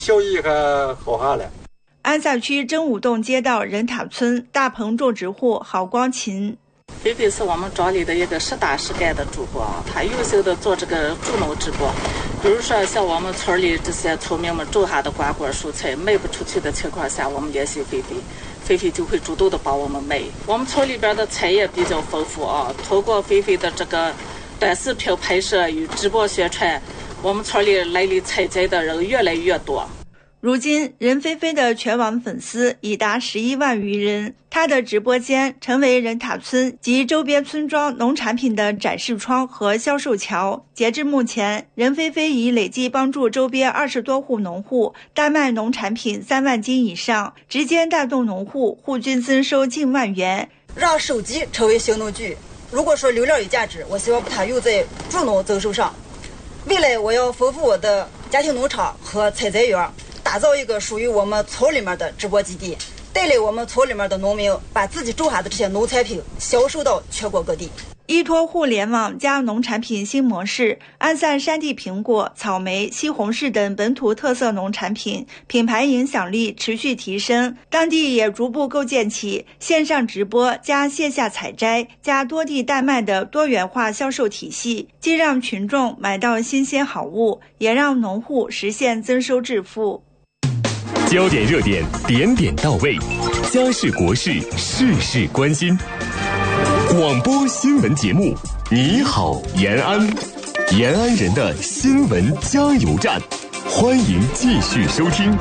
效益还好下来。 安萨区真武洞街道人塔村大棚种植户郝光琴。 菲菲是我们庄里的一个实打实干的主播，她优秀的做这个助农直播。比如说像我们村里这些村民们种下的瓜果蔬菜卖不出去的情况下，我们联系菲菲，菲菲就会主动的帮我们卖。我们村里边的菜也比较丰富啊，通过菲菲的这个短视频拍摄与直播宣传，我们村里来里采摘的人越来越多。 如今任菲菲的全网粉丝已达11万余人，她的直播间成为人塔村及周边村庄农产品的展示窗和销售桥。截至目前，任菲菲已累计帮助周边20多户农户大卖农产品3万斤以上，直接带动农户户均增收近万元。 让手机成为行动具，如果说流量有价值，我希望把它用在助农增收上。未来我要丰富我的家庭农场和采摘园，打造一个属于我们村里面的直播基地，带领我们村里面的农民把自己种下的这些农产品销售到全国各地。 依托互联网加农产品新模式，安萨山地苹果、草莓、西红柿等本土特色农产品品牌影响力持续提升，当地也逐步构建起线上直播加线下采摘加多地代卖的多元化销售体系，既让群众买到新鲜好物，也让农户实现增收致富。 焦点热点，点点到位，家事国事，事事关心。广播新闻节目，你好延安，延安人的新闻加油站，欢迎继续收听。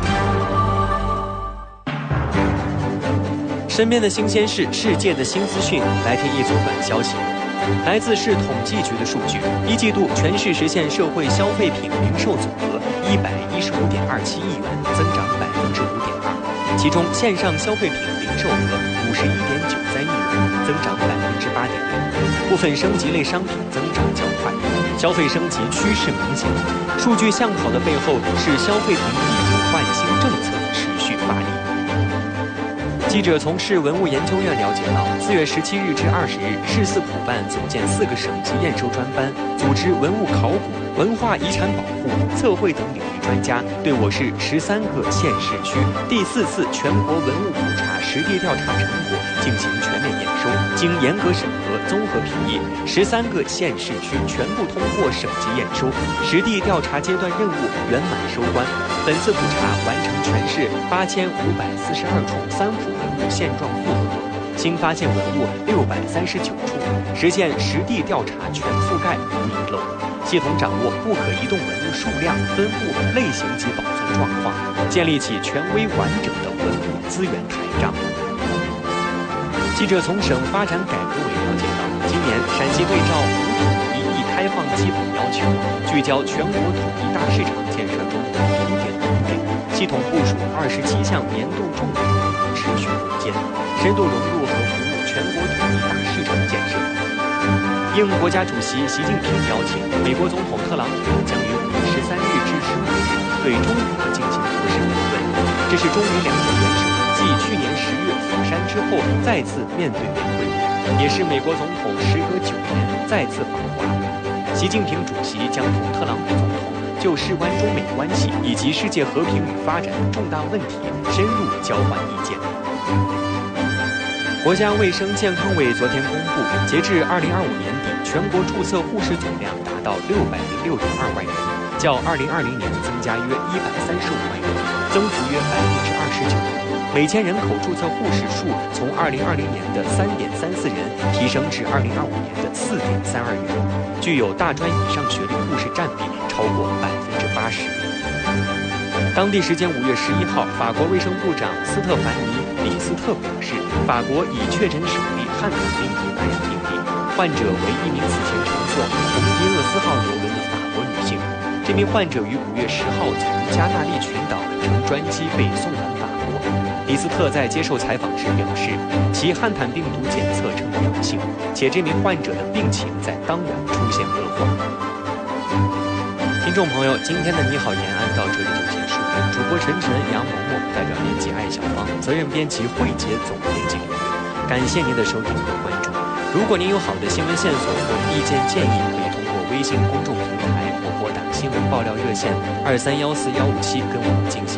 身边的新鲜事，世界的新资讯，来听一组短消息。来自市统计局的数据，一季度全市实现社会消费品零售总额115.27亿元，增长5.2%，其中线上消费品零售额51.93亿元，增长8.6%，部分升级类商品增长较快，消费升级趋势明显。数据向好的背后是消费品以旧换新政策持续发力。记者从市文物研究院了解到，4月17日至20日，市4普办组建4个省级验收专班，组织文物考古、文化遗产保护、测绘等领域专家，对我市13个县市区第4次全国文物普查实地调查成果进行全面验收，经严格审核、综合评议，13个县市区全部通过省级验收，实地调查阶段任务圆满收官。本次普查完成全市8542处3普文物现状复核，新发现文物639处，实现实地调查全覆盖无遗漏，系统掌握不可移动文物数量、分布、类型及保存状况，建立起权威完整的文物资源台账。记者从省发展改革委了解到，今年陕西对照“五统一、一开放”基本要求，聚焦全国统一大市场建设中的重点能力，系统部署27项年度重点任务，持续攻坚，深度融入和服务全国统一大市场建设。应国家主席习近平邀请，美国总统特朗普将于5月13日至15日对中国进行国事访问，这是中美两国元首继去年10月釜山之后再次面对面会晤，也是美国总统时隔9年再次访华。习近平主席将同特朗普总统就事关中美关系以及世界和平与发展的重大问题深入交换意见。国家卫生健康委昨天公布，截至2025年底，全国注册护士总量达到606.2万人，较2020年增加约135万人，增幅约29%。每千人口注册护士数从2020年的3.34人提升至2025年的4.32人，具有大专以上学历护士占比超过80%。当地时间5月11号，法国卫生部长斯特凡尼·李斯特表示，法国已确诊首例汉坦病毒感染病例，患者为一名此前乘坐红伊勒斯号邮轮的法国女性。这名患者于5月10号从加纳利群岛乘专机被送往法国。李斯特在接受采访时表示，其汉坦病毒检测呈阳性，且这名患者的病情在当晚出现恶化。听众朋友，今天的你好延安到这里就结束。主播陈晨、杨萌萌代表编辑艾小芳，责任编辑慧杰，总编辑李月。感谢您的收听和关注。如果您有好的新闻线索或意见建议，可以通过微信公众平台或拨打新闻爆料热线2314-157跟我们进行